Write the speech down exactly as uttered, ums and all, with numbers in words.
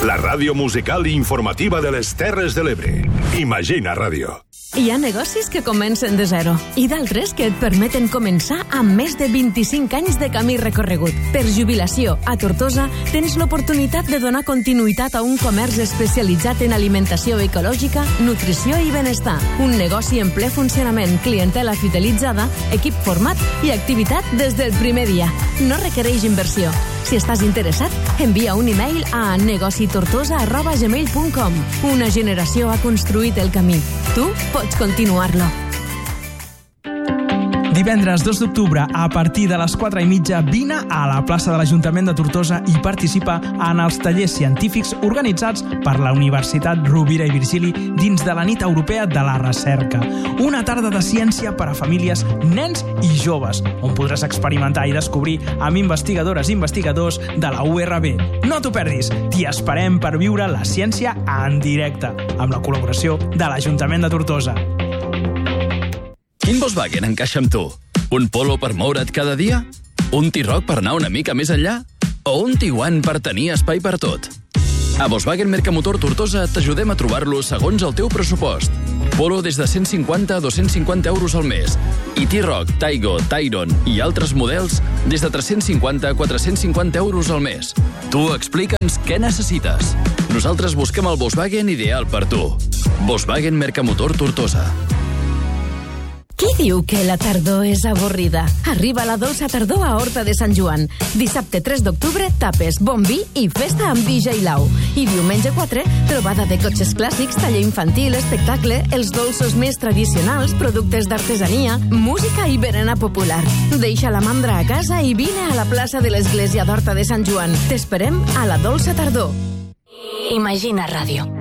La ràdio musical i informativa de les Terres de l'Ebre. Imagina Ràdio. Hi ha negocis que comencen de zero i d'altres que et permeten començar amb més de vint-i-cinc anys de camí recorregut. Per jubilació, a Tortosa tens l'oportunitat de donar continuïtat a un comerç especialitzat en alimentació ecològica, nutrició i benestar. Un negoci en ple funcionament, clientela fidelitzada, equip format i activitat des del primer dia. No requereix inversió. Si estàs interessat, envia un e-mail a negocitortosa arroba gmail punt com. Una generació ha construït el camí. Tu pots continuar-lo. Divendres dos d'octubre, a partir de les quatre i mitja, vine a la plaça de l'Ajuntament de Tortosa i participa en els tallers científics organitzats per la Universitat Rovira i Virgili dins de la Nit Europea de la Recerca. Una tarda de ciència per a famílies, nens i joves, on podràs experimentar i descobrir amb investigadores i investigadors de la U R B. No t'ho perdis, t'hi esperem per viure la ciència en directe, amb la col·laboració de l'Ajuntament de Tortosa. Quin Volkswagen encaixa amb tu? Un Polo per moure't cada dia? Un T-Roc per anar una mica més enllà? O un Tiguan per tenir espai per tot? A Volkswagen Mercamotor Tortosa t'ajudem a trobar-lo segons el teu pressupost. Polo des de cent cinquanta a dos-cents cinquanta euros al mes. I T-Roc, Taigo, Tayron i altres models des de tres-cents cinquanta a quatre-cents cinquanta euros al mes. Tu explica'ns què necessites. Nosaltres busquem el Volkswagen ideal per tu. Volkswagen Mercamotor Tortosa. Qui diu que la tardor és avorrida? Arriba la dolça tardor a Horta de Sant Joan. Dissabte tres d'octubre, tapes, bon vi i festa amb D J Lau. I diumenge quatre, trobada de cotxes clàssics, taller infantil, espectacle, els dolços més tradicionals, productes d'artesania, música i berenar popular. Deixa la mandra a casa i vine a la plaça de l'Església d'Horta de Sant Joan. T'esperem a la dolça tardor. Imagina Ràdio.